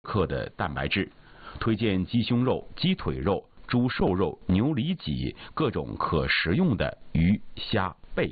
克的蛋白质，推荐鸡胸肉、鸡腿肉、猪瘦肉、牛里脊、各种可食用的鱼、虾、贝。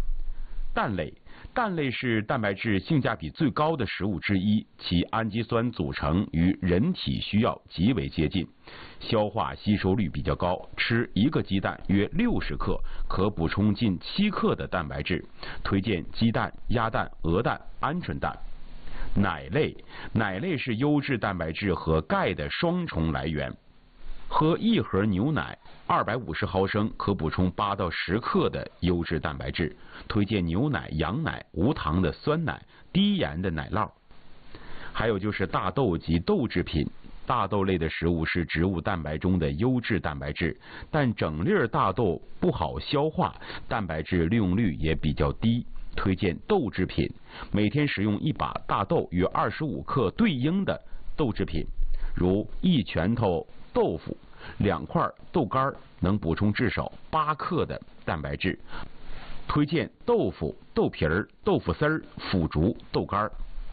蛋类是蛋白质性价比最高的食物之一，其氨基酸组成与人体需要极为接近，消化吸收率比较高。吃一个鸡蛋约60克，可补充近7克的蛋白质。推荐鸡蛋、鸭蛋、鹅蛋、鹌鹑蛋。奶类是优质蛋白质和钙的双重来源。喝一盒牛奶250毫升可补充8到10克的优质蛋白质。推荐牛奶、羊奶、无糖的酸奶、低盐的奶酪。还有就是大豆及豆制品。大豆类的食物是植物蛋白中的优质蛋白质，但整粒大豆不好消化，蛋白质利用率也比较低。推荐豆制品，每天食用一把大豆约25克对应的豆制品，如1拳头豆腐、2块豆干，能补充至少8克的蛋白质。推荐豆腐、豆皮儿、豆腐丝儿、腐竹、豆干。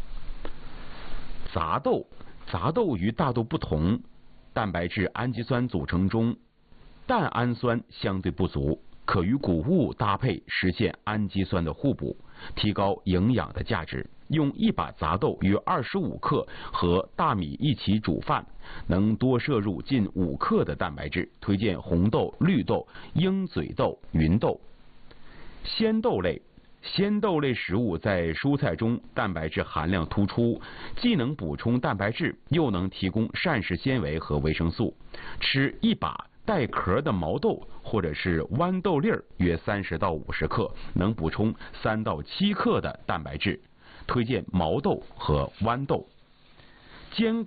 杂豆与大豆不同，蛋白质氨基酸组成中蛋氨酸相对不足，可与谷物搭配实现氨基酸的互补，提高营养的价值。用一把杂豆约25克和大米一起煮饭，能多摄入近5克的蛋白质。推荐红豆、绿豆、鹰嘴豆、芸豆。鲜豆类食物在蔬菜中蛋白质含量突出，既能补充蛋白质，又能提供膳食纤维和维生素。吃一把带壳的毛豆或者是豌豆粒约30到50克，能补充3到7克的蛋白质。推荐毛豆和豌豆。坚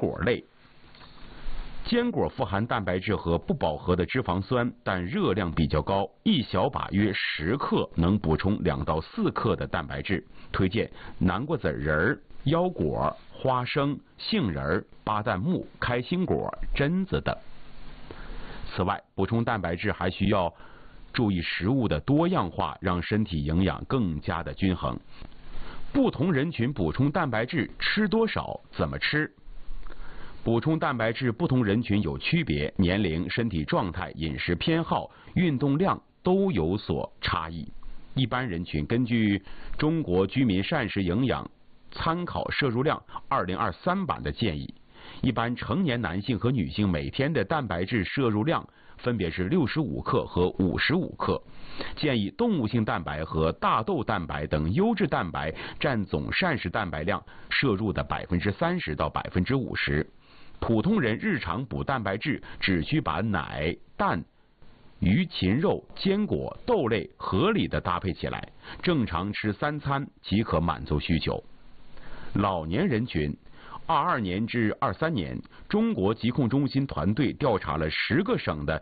果富含蛋白质和不饱和的脂肪酸，但热量比较高，一小把约10克，能补充2到4克的蛋白质。推荐南瓜籽仁、腰果、花生、杏仁、巴旦木、开心果、榛子等。此外，补充蛋白质还需要注意食物的多样化，让身体营养更加的均衡。不同人群补充蛋白质吃多少，怎么吃？补充蛋白质不同人群有区别，年龄、身体状态、饮食偏好、运动量都有所差异。一般人群根据中国居民膳食营养参考摄入量2023版的建议，一般成年男性和女性每天的蛋白质摄入量分别是65克和55克。建议动物性蛋白和大豆蛋白等优质蛋白占总膳食蛋白量摄入的30%到50%。普通人日常补蛋白质只需把奶、蛋、鱼、禽肉、坚果、豆类合理的搭配起来，正常吃3餐即可满足需求。老年人群，22年至23年，中国疾控中心团队调查了10个省的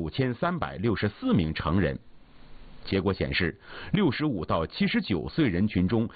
9364名成人。结果显示，65到79岁人群中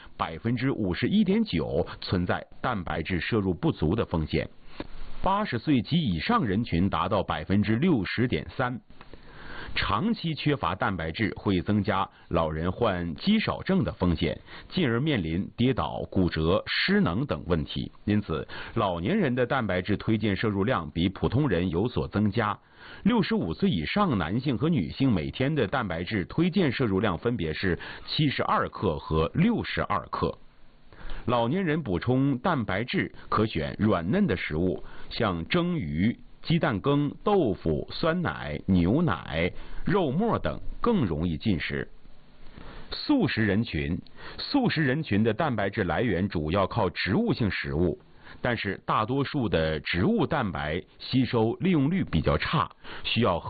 51.9%存在蛋白质摄入不足的风险，80岁及以上人群达到60.3%。长期缺乏蛋白质会增加老人患肌少症的风险，进而面临跌倒、骨折、失能等问题。因此，老年人的蛋白质推荐摄入量比普通人有所增加。65岁以上男性和女性每天的蛋白质推荐摄入量分别是72克和62克。老年人补充蛋白质可选软嫩的食物，像蒸鱼、鸡蛋羹、豆腐、酸奶、牛奶、肉末等更容易进食。素食人群的蛋白质来源主要靠植物性食物，但是大多数的植物蛋白吸收利用率比较差，需要